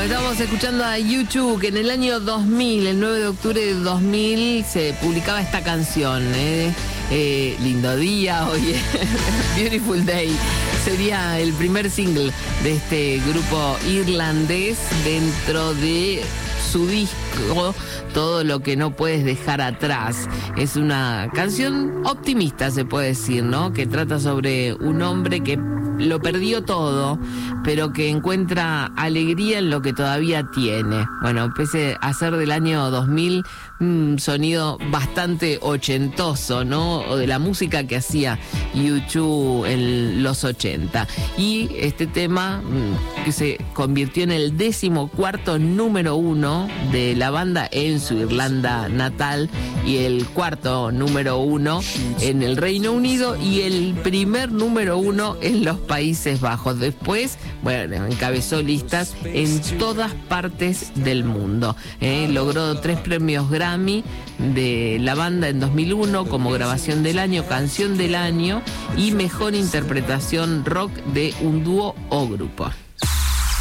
Estamos escuchando a U2, que en el año 2000, el 9 de octubre de 2000, se publicaba esta canción. Lindo día, hoy Beautiful Day. Sería el primer single de este grupo irlandés dentro de su disco Todo lo que no puedes dejar atrás. Es una canción optimista, se puede decir, ¿no? Que trata sobre un hombre que lo perdió todo, pero que encuentra alegría en lo que todavía tiene. Bueno, pese a ser del año 2000, un sonido bastante ochentoso, ¿no? O de la música que hacía U2 en los 80. Y este tema que se convirtió en el 14º número 1 de la banda en su Irlanda natal y el 4º número 1 en el Reino Unido y el primer número 1 en los Países Bajos. Después, bueno, encabezó listas en todas partes del mundo. Logró 3 premios Grammy de la banda en 2001 como grabación del año, canción del año y mejor interpretación rock de un dúo o grupo.